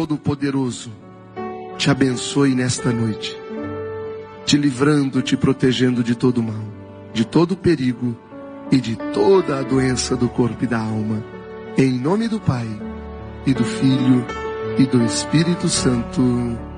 Todo-Poderoso te abençoe nesta noite, te livrando, te protegendo de todo mal, de todo perigo e de toda a doença do corpo e da alma. Em nome do Pai, e do Filho, e do Espírito Santo.